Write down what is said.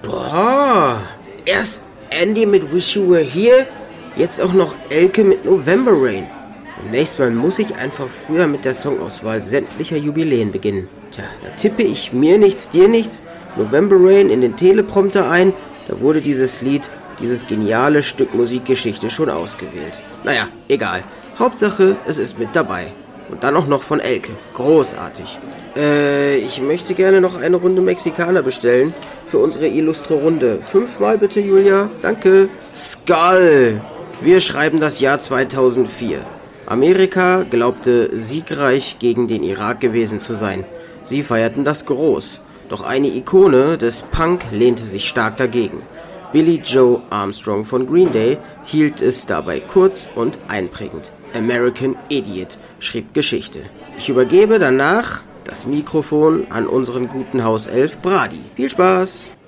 Boah, erst Andy mit Wish You Were Here, jetzt auch noch Elke mit November Rain. Nächstes Mal muss ich einfach früher mit der Songauswahl sämtlicher Jubiläen beginnen. Tja, da tippe ich mir nichts, dir nichts, November Rain in den Teleprompter ein, da wurde dieses Lied, dieses geniale Stück Musikgeschichte schon ausgewählt. Naja, egal. Hauptsache, es ist mit dabei. Und dann auch noch von Elke. Großartig. Ich möchte gerne noch eine Runde Mexikaner bestellen für unsere illustre Runde. 5-mal bitte, Julia. Danke. Skull. Wir schreiben das Jahr 2004. Amerika glaubte siegreich gegen den Irak gewesen zu sein. Sie feierten das groß. Doch eine Ikone des Punk lehnte sich stark dagegen. Billie Joe Armstrong von Green Day hielt es dabei kurz und einprägend. American Idiot schrieb Geschichte. Ich übergebe danach das Mikrofon an unseren guten Hauself Brady. Viel Spaß!